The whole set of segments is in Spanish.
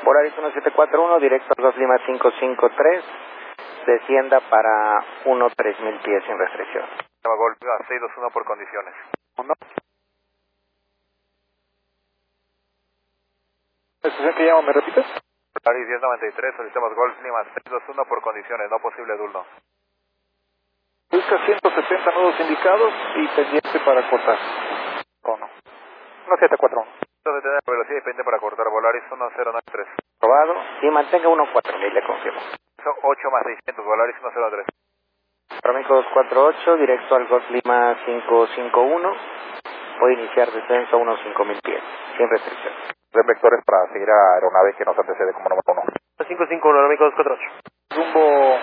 Volaris 1741, directo al 2 Lima 553, descienda para 1-3000 pies sin restricción. Golf a 621 por condiciones. ¿No? ¿Estación que llamo, me repites? Volaris 1093, solicitamos Golf Lima 621 por condiciones, no posible dulno. Busca 170 nudos indicados y pendiente para cortar. ¿O no? 1741. Entonces tener velocidad y pendiente para cortar. Volaris 1093. Probado. Y mantenga 1-4000, le confirmo. 8 más 600, Volaris 103. México 248, directo al Golf Lima 551. Puede iniciar descenso a unos 5000 pies, sin restricción. Tres vectores para seguir a aeronave que nos antecede como número 1. 551, México 248. Rumbo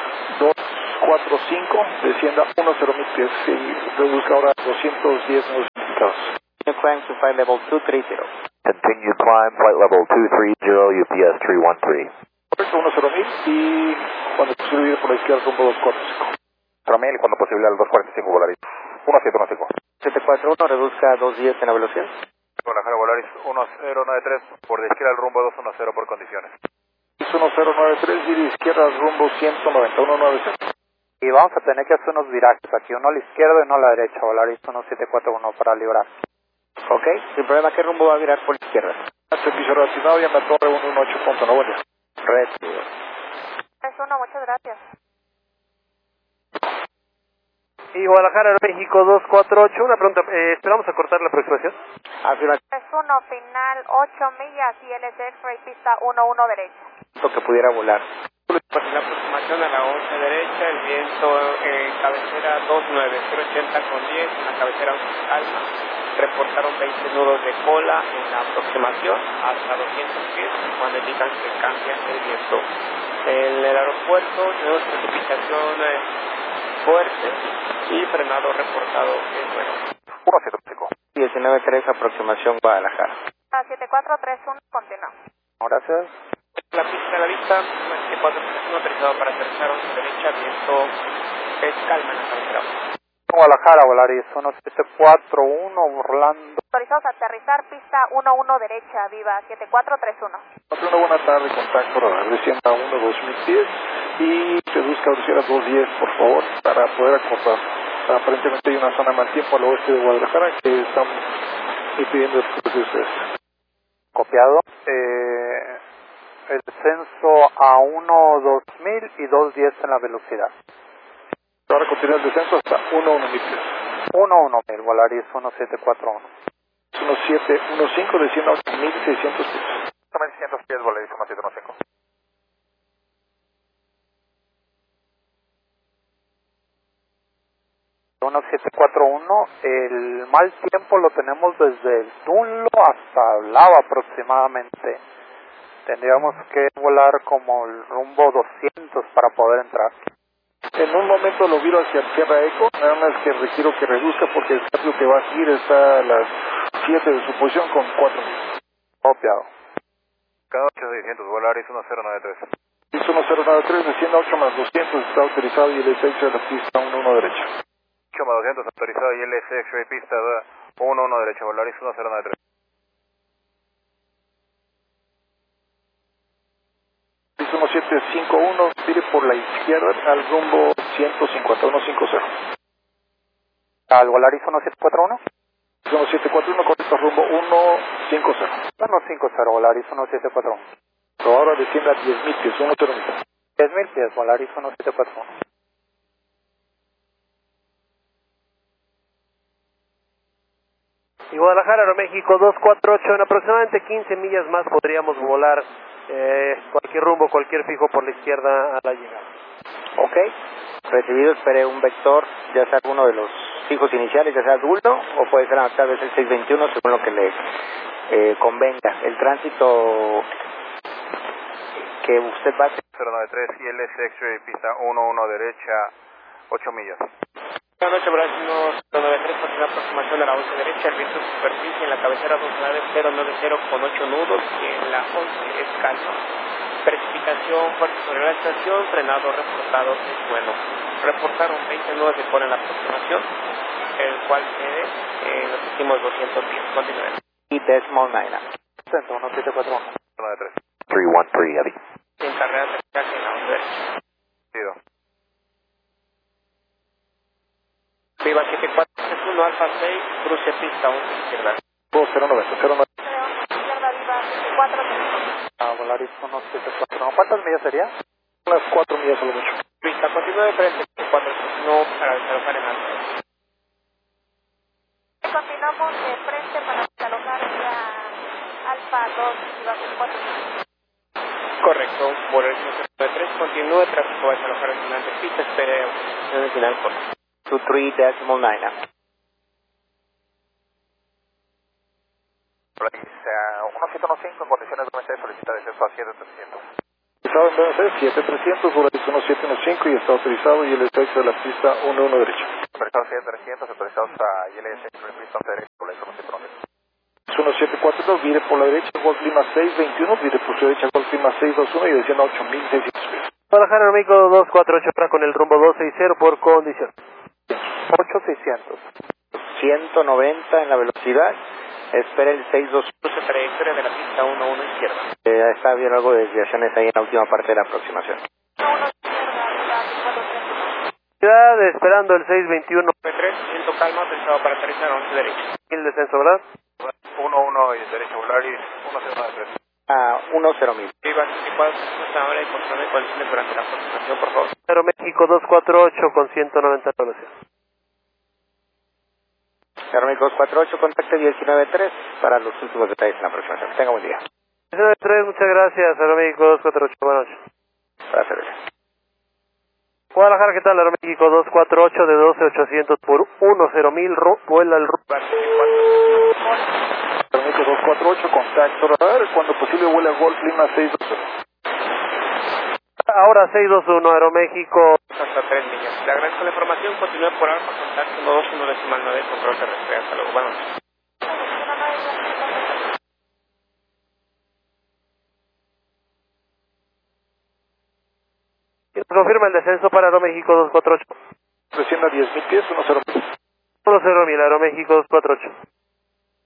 245, descienda 10.000 pies y reduzca ahora 210 nudos indicados. Climb to flight level 230. Continue climb, flight level 230, UPS 313. Correcto, 10.000 y cuando posible ir por la izquierda rumbo 245. 1000 y cuando posible al 245 Volaris. 1715. 741, reduzca a 210 en la velocidad. Guadalajara Volaris 1093, por de izquierda al rumbo 210 por condiciones. 1093 y de izquierda al rumbo 190, 190. Y vamos a tener que hacer unos virajes aquí, uno a la izquierda y uno a la derecha, Volaris 1741 para librar. Ok, sin problema, ¿qué rumbo va a virar por la izquierda? Servicio relacionado y en la torre 118.9. Buen día. Recibido. Es uno, muchas gracias. Y Guadalajara, México 248, una pregunta, ¿esperamos a cortar la aproximación? Afirmativo. Es uno, final 8 millas y LS X-Ray pista 11 derecha. Que pudiera volar. Pues la aproximación a la 11 derecha, el viento cabecera 29, 080 con 10, en la cabecera calma. Reportaron 20 nudos de cola en la aproximación hasta 200 pies cuando indican que cambia el viento. En el aeropuerto tenemos precipitación fuerte y frenado reportado en bueno. 175. 19-3, aproximación Guadalajara. A 7431, continúa. Gracias. La pista a la vista, 7431 autorizado para aterrizar 11 derecha, viento es calma en la cabecera. Guadalajara, Volaris 1741, Orlando. Autorizados a aterrizar pista 11 derecha, viva 7431. Una buena tarde, contacto radar, descienda a 2000 pies y reduzca velocidad a 210, por favor, para poder acordar. Aparentemente hay una zona de mal tiempo al oeste de Guadalajara que están impidiendo el cruce de ustedes. Copiado. El descenso a 1-2000 y 210 en la velocidad. Ahora continúa el descenso hasta 1-1000 pies. 1-1000, Volaris 1741. 1715, descienda a 1600 pies. 1600 pies, Volaris 1715. Uno 1741, el mal tiempo lo tenemos desde el Tunlo hasta Lava aproximadamente. Tendríamos que volar como el rumbo 200 para poder entrar. En un momento lo viro hacia Tierra Eco, nada más que requiero que reduzca porque el cambio que va a seguir está a las 7 de su posición con 4000. Copiado. Cada 8600, Volaris 1093. Piso 1093, descienda 8 más 200, está autorizado y el S6 de la pista 11 derecha. 8 más 200 autorizado y LS X-Ray pista 11 derecha, Volaris 1093. Piso 1751, tire por la izquierda al rumbo 15150. ¿Al Volaris 1741? Piso 1741, correcto, rumbo 150. 150, Volaris 1741. Pero ahora descienda a 10.000 pies, 1.000. 10.000 pies, Volaris 1741. Y Guadalajara, Aeroméxico 248, en aproximadamente 15 millas más podríamos volar cualquier rumbo, cualquier fijo por la izquierda a la llegada. Ok, recibido, espere un vector, ya sea uno de los fijos iniciales, ya sea Dulno, o puede ser tal vez el 621, según lo que le convenga. El tránsito que usted va a hacer. 093 y LS X-Ray pista 11 derecha, 8 millas. Buenas noches, Volaris 193, por la aproximación a la 11 derecha, el viento superficie en la cabecera 290 con 8 nudos y en la 11 es calma. Precipitación fuerte sobre la estación, frenado reportado es bueno. Reportaron 20 nudos de cola en la aproximación, el cual quede en los últimos 200 pies. Continúen. Y Decimal 9. Centro 1741. 93. 1313, Eddie. En carrera terrestre en la 11 derecha. Viva 7431 Alfa 6, cruce pista 1 izquierda. 2090, 09. Izquierda Viva 7431. A Volaris 174. ¿Cuántas millas sería? Unas 4 millas a lo mucho. Pista, continúe de frente, 431 para desalojar en alto. Continuamos de frente para desalojar ya Alfa 2 Viva 74. Correcto, por el 593, continúe, tráfico va a desalojar al final de pista, espere en el final por 23.9 now. 1715 en condiciones de Mercedes solicita descenso a 7300. Autorizado en BMC 7300, Volaris 1715 y está autorizado y el efecto de la pista 11 derecha. Autorizado 7300, autorizados a ILS en pista 11 derecha, Volaris 1711. 1742, vire por la derecha, Golf Lima 621, vire por su derecha, Golf Lima 621 y descienda 8600 pies. Guadalajara Aeroméxico 248 para con el rumbo 260 por condición. 8600. 190 en la velocidad. Espera el 62. cruce trayectoria de la pista 11 izquierda. Está bien algo de desviaciones ahí en la última parte de la aproximación. 1 izquierda Viva 431. Ciudad esperando el 621. P3, siento calma, autorizado para aterrizar 11 derecha. El descenso, ¿verdad? 11 y derecha, Volaris 109. A 10.000. Viva 64, hasta ahora y control de condiciones durante la aproximación, por favor. Aeroméxico 248 con 190 de velocidad. Aeroméxico 248, contacte 193 para los últimos detalles en la aproximación. Tenga buen día. 3, muchas gracias, Aeroméxico 248, buenas noches. Para servirle. Guadalajara, ¿qué tal? Aeroméxico 248 de 12800 por 10.000, vuela el rumbo. Aeroméxico 248, contacto radar, cuando posible vuela Golf Lima 621. Ahora 621, Aeroméxico. Hasta 3 millas. Le agradezco la información, continúe por Alfa, contacto 121.9, control terrestre, hasta luego, buenas noches. Confirma el descenso para Aeroméxico 248. Descienda 10.000 pies, 10.000. 10.000, Aeroméxico 248.